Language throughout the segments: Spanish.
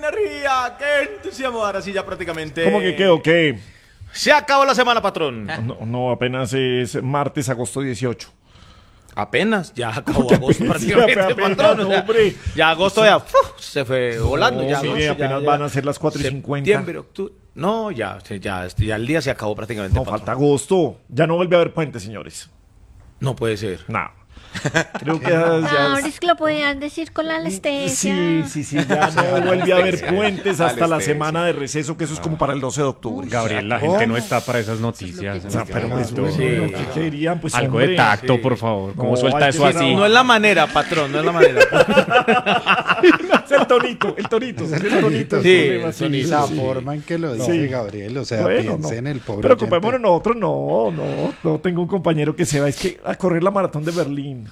energía! ¡Qué entusiasmo! Ahora sí, ya prácticamente. ¿Cómo que qué o qué? Se acabó la semana, patrón. No, apenas es martes, agosto 18. Apenas, ya acabó agosto prácticamente, apenas, patrón. O sea, hombre. ya agosto ya se fue volando. Ya, Sí, agosto, apenas van a ser las 4:50. Septiembre, octubre. No, ya el día se acabó prácticamente. No, patrón. falta agosto. Ya no vuelve a haber puente, señores. No puede ser. No. Creo que ya Ahora es que lo podían decir con la anestesia. Sí, ya no vuelve a haber puentes hasta la Anestesia. semana de receso, que eso es como para el 12 de octubre. Gabriel, la gente no está para esas noticias. O sea, pero pues, Sí. ¿qué dirían? Pues, Algo hombre, de tacto, sí. por favor. ¿Cómo No, suelta hay eso que así? ser No es la manera, patrón, no es la manera. Es el tonito. Es el tonito. Sí, el problema, el tonito. La sí. forma en que lo dice Sí. Gabriel, o sea, Bueno, piense no. en el pobre Preocupémonos oyente. nosotros, no tengo un compañero que se va, es que a correr la maratón de Berlín.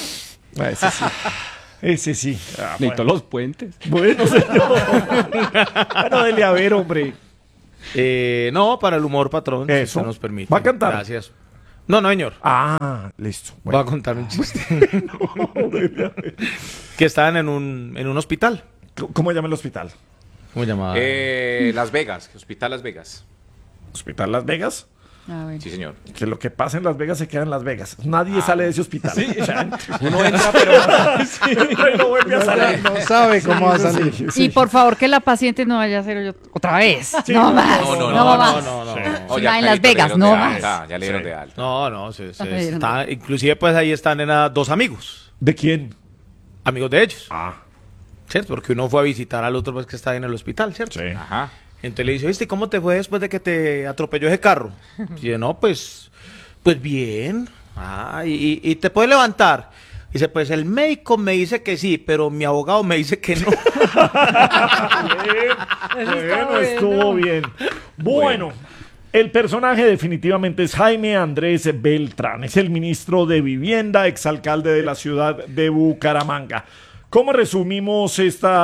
Ese sí. Necesito los puentes. Bueno, señor. Bueno, dele a ver, hombre. No, para el humor, patrón, si Eso. usted nos permite. ¿Va a cantar? Gracias. No, señor. Listo. Va a contar un chiste. Que estaban en un hospital. ¿Cómo llama el hospital? ¿Cómo se llamaba? Las Vegas, Hospital Las Vegas. ¿Hospital Las Vegas? A ver. Sí, señor. Que lo que pasa en Las Vegas se queda en Las Vegas. Nadie sale de ese hospital. O sea, Uno entra, pero no vuelve a salir. No sabe cómo va a salir. Y por favor que la paciente no vaya a hacer otra vez. Sí, no más. no, más. Oh, Sí, ya en Las Carlitos Vegas, le dieron no de más. alta, ya le dieron de alta. No, Ay, está, inclusive pues ahí están dos amigos, ¿De quién? amigos de ellos, Ah, ¿cierto? Porque uno fue a visitar al otro pues que está en el hospital, ¿cierto? sí. Ajá. Entonces le dice, ¿viste cómo te fue después de que te atropelló ese carro? Y yo, no, pues bien. Y te puedes levantar. Dice, pues el médico me dice que sí, pero mi abogado me dice que no. Bueno, estuvo bien. Bueno, el personaje definitivamente es Jaime Andrés Beltrán. Es el ministro de Vivienda, exalcalde de la ciudad de Bucaramanga. ¿Cómo resumimos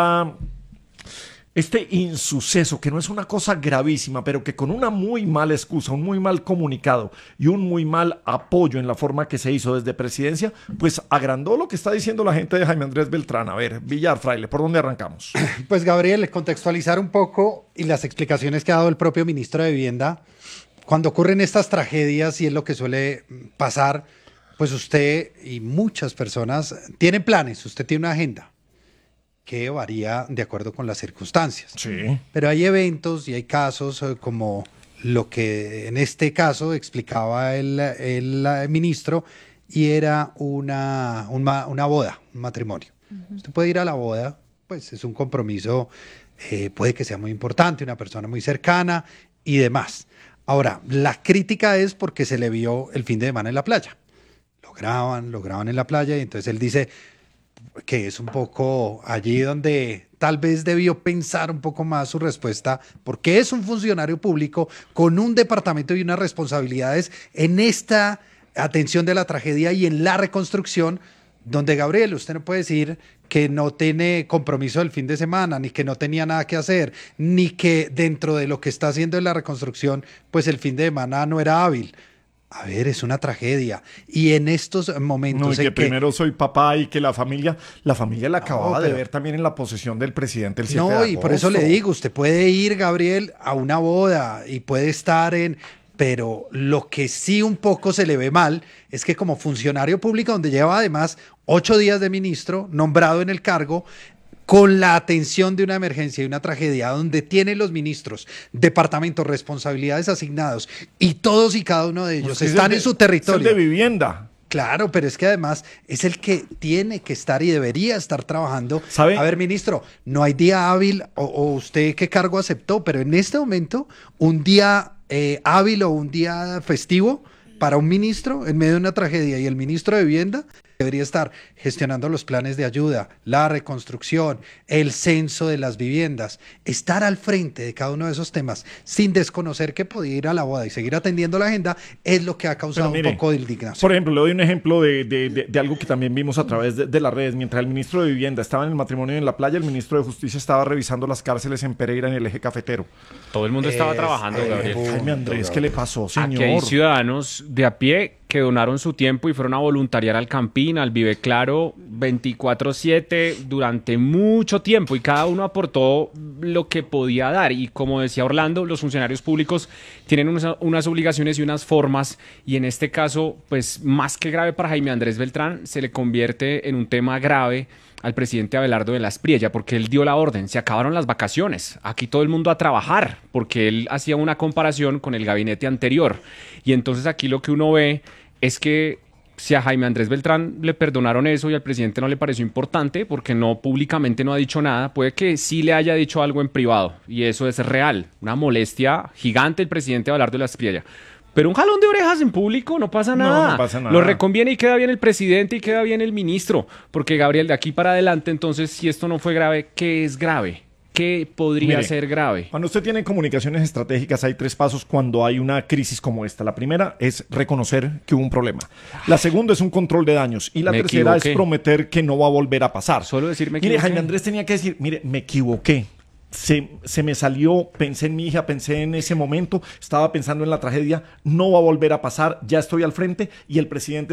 este insuceso, que no es una cosa gravísima, pero que con una muy mala excusa, un muy mal comunicado y un muy mal apoyo en la forma que se hizo desde presidencia, pues agrandó lo que está diciendo la gente de Jaime Andrés Beltrán? A ver, Villar, Fraile, ¿por dónde arrancamos? Pues Gabriel, contextualizar un poco y las explicaciones que ha dado el propio ministro de Vivienda. Cuando ocurren estas tragedias, y es lo que suele pasar, pues usted y muchas personas tienen planes, usted tiene una agenda que varía de acuerdo con las circunstancias. Sí. Pero hay eventos y hay casos como lo que en este caso explicaba el ministro, y era una boda, un matrimonio. Usted puede ir a la boda, pues es un compromiso, puede que sea muy importante, una persona muy cercana y demás. Ahora, la crítica es porque se le vio el fin de semana en la playa. Lo graban en la playa, y entonces él dice que es un poco allí donde tal vez debió pensar un poco más su respuesta, porque es un funcionario público con un departamento y unas responsabilidades en esta atención de la tragedia y en la reconstrucción, donde, Gabriel, usted no puede decir que no tiene compromiso el fin de semana, ni que no tenía nada que hacer, ni que dentro de lo que está haciendo en la reconstrucción, pues el fin de semana no era hábil. A ver, es una tragedia. Y en estos momentos... No, y que en primero soy papá y que la familia la acababa de pero- ver también en la posesión del presidente el 7 de No, agosto. y por eso le digo, usted puede ir, Gabriel, a una boda y puede estar en... Pero lo que sí un poco se le ve mal es que como funcionario público, donde lleva además 8 días de ministro, nombrado en el cargo, con la atención de una emergencia y una tragedia, donde tienen los ministros, departamentos, responsabilidades asignados, y todos y cada uno de ellos Pues que es están el de- en su es el territorio. de vivienda. Claro, pero es que además es el que tiene que estar y debería estar trabajando. ¿Sabe? A ver, ministro, no hay día hábil o usted qué cargo aceptó, pero en este momento un día hábil o un día festivo para un ministro en medio de una tragedia, y el ministro de Vivienda debería estar gestionando los planes de ayuda, la reconstrucción, el censo de las viviendas, estar al frente de cada uno de esos temas sin desconocer que podía ir a la boda y seguir atendiendo la agenda, es lo que ha causado Pero mire, un poco de indignación. Por ejemplo, le doy un ejemplo de algo que también vimos a través de las redes. Mientras el ministro de Vivienda estaba en el matrimonio en la playa, el ministro de Justicia estaba revisando las cárceles en Pereira, en el eje cafetero. todo el mundo estaba trabajando, Gabriel. Jaime Andrés, ¿qué le pasó, señor? Aquí hay ciudadanos de a pie que donaron su tiempo y fueron a voluntariar al Campín, al Vive Claro, 24/7 durante mucho tiempo, y cada uno aportó lo que podía dar. Y como decía Orlando, los funcionarios públicos tienen unas obligaciones y unas formas, y en este caso, pues más que grave para Jaime Andrés Beltrán, se le convierte en un tema grave al presidente Abelardo de la Espriella, porque él dio la orden, se acabaron las vacaciones, aquí todo el mundo a trabajar, porque él hacía una comparación con el gabinete anterior. Y entonces aquí lo que uno ve es que si a Jaime Andrés Beltrán le perdonaron eso y al presidente no le pareció importante, porque no públicamente no ha dicho nada, puede que sí le haya dicho algo en privado, y eso es real, una molestia gigante el presidente Abelardo de la Espriella. Pero un jalón de orejas en público no pasa nada. No pasa nada. Lo reconviene y queda bien el presidente y queda bien el ministro. Porque, Gabriel, de aquí para adelante, entonces, si esto no fue grave, ¿qué es grave? ¿Qué podría Mire, ser grave? Cuando usted tiene comunicaciones estratégicas, hay 3 pasos cuando hay una crisis como esta. La primera es reconocer que hubo un problema. La segunda es un control de daños. Y la Me tercera equivoqué. es prometer que no va a volver a pasar. Solo decir me Mire, equivoqué. Jaime Andrés tenía que decir, mire, me equivoqué. Se me salió, pensé en mi hija, pensé en ese momento, estaba pensando en la tragedia, no va a volver a pasar, ya estoy al frente, y el presidente